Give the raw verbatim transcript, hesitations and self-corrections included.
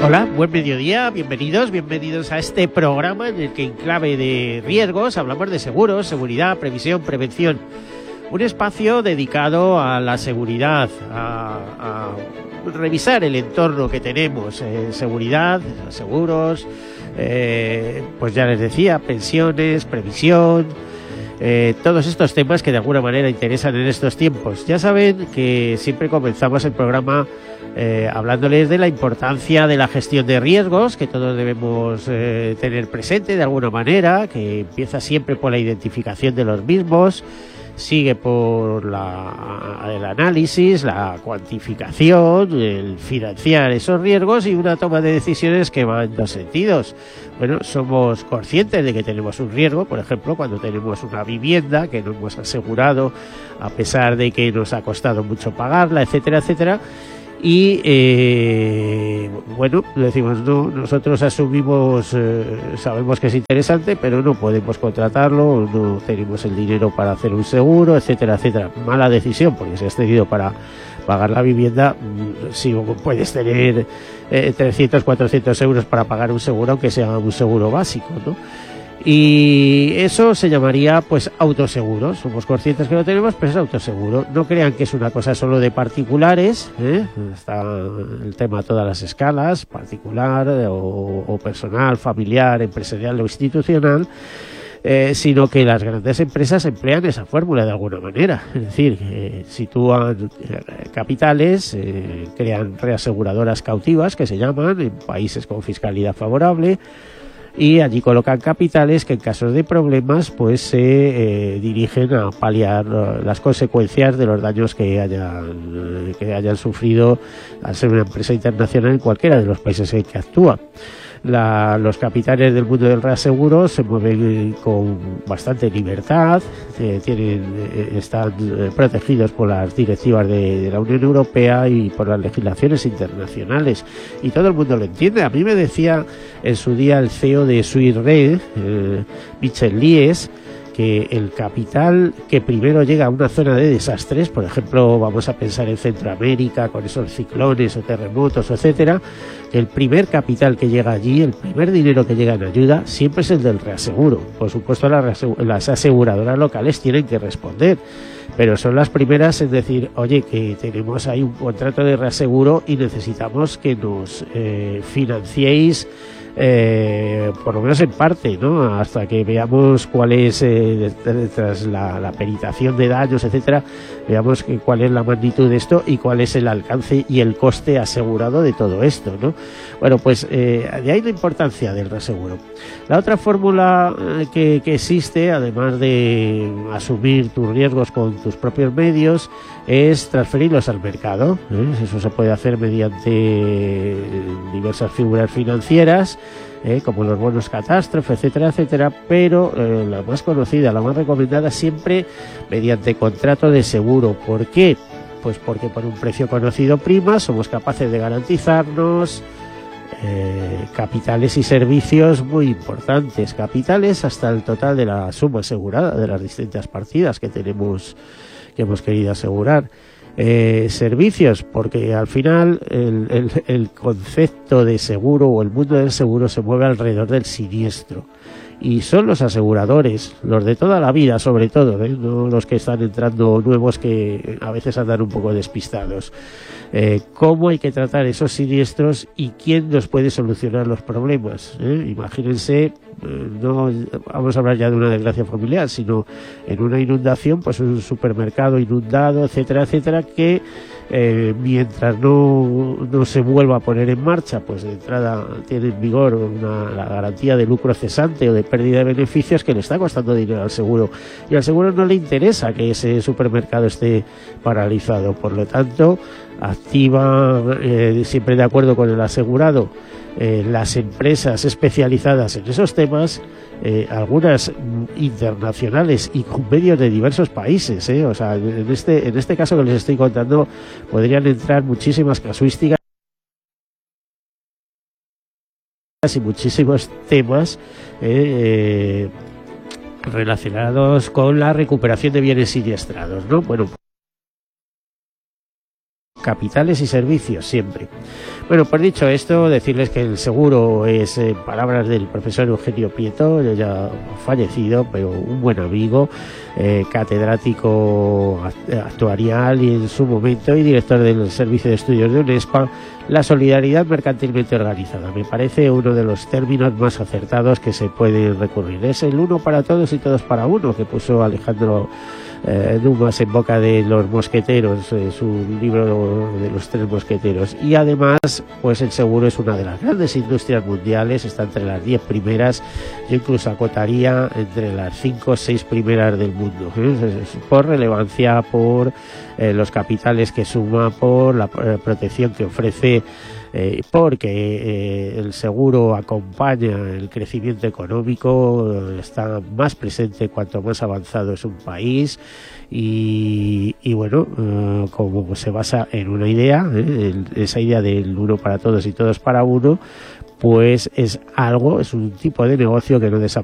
Hola, buen mediodía, bienvenidos, bienvenidos a este programa en el que en clave de riesgos hablamos de seguros, seguridad, previsión, prevención. Un espacio dedicado a la seguridad, a, a revisar el entorno que tenemos, eh, seguridad, seguros, eh, pues ya les decía, pensiones, previsión, eh, todos estos temas que de alguna manera interesan en estos tiempos. Ya saben que siempre comenzamos el programa Eh, hablándoles de la importancia de la gestión de riesgos, que todos debemos eh, tener presente de alguna manera, que empieza siempre por la identificación de los mismos, sigue por la, el análisis, la cuantificación, el financiar esos riesgos y una toma de decisiones que va en dos sentidos. Bueno, somos conscientes de que tenemos un riesgo, por ejemplo, cuando tenemos una vivienda que no hemos asegurado a pesar de que nos ha costado mucho pagarla, etcétera, etcétera. Y eh, bueno, decimos, no, nosotros asumimos, eh, sabemos que es interesante, pero no podemos contratarlo, no tenemos el dinero para hacer un seguro, etcétera, etcétera. Mala decisión, porque si has tenido para pagar la vivienda, si puedes tener eh, trescientos, cuatrocientos euros para pagar un seguro, aunque sea un seguro básico, ¿no? Y eso se llamaría pues autoseguro. Somos conscientes que lo tenemos, pero es autoseguro. No crean que es una cosa solo de particulares, ¿eh? Está el tema a todas las escalas, particular o, o personal, familiar, empresarial o institucional, eh, sino que las grandes empresas emplean esa fórmula de alguna manera. Es decir, eh, sitúan eh, capitales, eh, crean reaseguradoras cautivas, que se llaman, en países con fiscalidad favorable, y allí colocan capitales que en casos de problemas pues se eh, dirigen a paliar uh, las consecuencias de los daños que hayan, eh, que hayan sufrido al ser una empresa internacional en cualquiera de los países en que actúa. La, los capitales del mundo del reaseguro se mueven con bastante libertad, eh, tienen, eh, están eh, protegidos por las directivas de, de la Unión Europea y por las legislaciones internacionales, y todo el mundo lo entiende. A mí me decía en su día el C E O de Swiss Re, eh, Michel Lies, que el capital que primero llega a una zona de desastres, por ejemplo, vamos a pensar en Centroamérica con esos ciclones o terremotos, etcétera, que el primer capital que llega allí, el primer dinero que llega en ayuda, siempre es el del reaseguro. Por supuesto, las, las aseguradoras locales tienen que responder, pero son las primeras en decir, oye, que tenemos ahí un contrato de reaseguro y necesitamos que nos eh, financiéis, Eh, por lo menos en parte, ¿no? Hasta que veamos cuál es, eh, tras la, la peritación de daños, etcétera, veamos que, cuál es la magnitud de esto y cuál es el alcance y el coste asegurado de todo esto, ¿no? Bueno, pues eh, de ahí la importancia del reaseguro. La otra fórmula eh, que, que existe, además de asumir tus riesgos con tus propios medios, es transferirlos al mercado, ¿eh? Eso se puede hacer mediante diversas figuras financieras, Eh, como los bonos catástrofe, etcétera, etcétera, pero eh, la más conocida, la más recomendada, siempre mediante contrato de seguro. ¿Por qué? Pues porque por un precio conocido prima somos capaces de garantizarnos eh, capitales y servicios muy importantes. Capitales hasta el total de la suma asegurada de las distintas partidas que tenemos, que hemos querido asegurar. Eh, servicios, porque al final el, el, el concepto de seguro o el mundo del seguro se mueve alrededor del siniestro, y son los aseguradores, los de toda la vida sobre todo, ¿eh? No los que están entrando nuevos, que a veces andan un poco despistados. Eh, cómo hay que tratar esos siniestros y quién nos puede solucionar los problemas, ¿eh? Imagínense, eh, no vamos a hablar ya de una desgracia familiar, sino en una inundación, pues un supermercado inundado, etcétera, etcétera, que eh, mientras no, no se vuelva a poner en marcha, pues de entrada tiene en vigor una, la garantía de lucro cesante o de pérdida de beneficios, que le está costando dinero al seguro, y al seguro no le interesa que ese supermercado esté paralizado. Por lo tanto, activa, eh, siempre de acuerdo con el asegurado, eh, las empresas especializadas en esos temas, eh, algunas internacionales y con medios de diversos países, eh, o sea, en este, en este caso que les estoy contando podrían entrar muchísimas casuísticas y muchísimos temas eh, eh, relacionados con la recuperación de bienes siniestrados, ¿no? Bueno, capitales y servicios, siempre. Bueno, pues dicho esto, decirles que el seguro es, en palabras del profesor Eugenio Prieto, ya fallecido, pero un buen amigo, eh, catedrático actuarial y en su momento y director del Servicio de Estudios de UNESPA, la solidaridad mercantilmente organizada. Me parece uno de los términos más acertados que se pueden recurrir. Es el uno para todos y todos para uno que puso Alejandro Eh, Dumas en boca de los mosqueteros, eh, su libro de los tres mosqueteros. Y además, pues el seguro es una de las grandes industrias mundiales, está entre las diez primeras, yo incluso acotaría entre las cinco o seis primeras del mundo, ¿eh? Por relevancia, por eh, los capitales que suma, por la eh, protección que ofrece, Eh, porque eh, el seguro acompaña el crecimiento económico, eh, está más presente cuanto más avanzado es un país y, y bueno, eh, como se basa en una idea, eh, el, esa idea del uno para todos y todos para uno, pues es algo, es un tipo de negocio que no desaparece